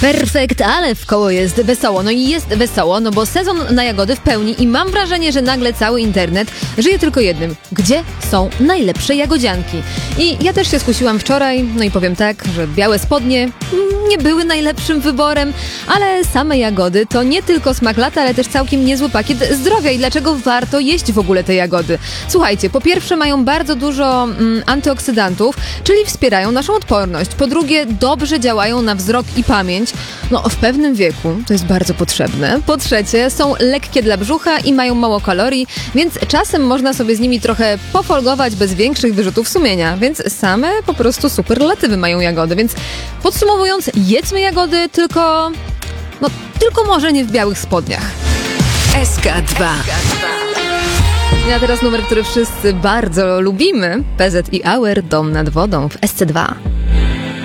Perfekt, ale w koło jest wesoło. No i jest wesoło, no bo sezon na jagody w pełni i mam wrażenie, że nagle cały internet żyje tylko jednym. Gdzie są najlepsze jagodzianki? I ja też się skusiłam wczoraj, no i powiem tak, że białe spodnie nie były najlepszym wyborem, ale same jagody to nie tylko smak lata, ale też całkiem niezły pakiet zdrowia. I dlaczego warto jeść w ogóle te jagody? Słuchajcie, po pierwsze mają bardzo dużo antyoksydantów, czyli wspierają naszą odporność. Po drugie, dobrze działają na wzrok i pamięć. No, w pewnym wieku to jest bardzo potrzebne. Po trzecie, są lekkie dla brzucha i mają mało kalorii, więc czasem można sobie z nimi trochę pofolgować bez większych wyrzutów sumienia. Więc same po prostu superlatywy mają jagody. Więc podsumowując, jedzmy jagody, tylko może nie w białych spodniach. SK2. A teraz numer, który wszyscy bardzo lubimy. PZ i Auer, Dom nad wodą w SC2.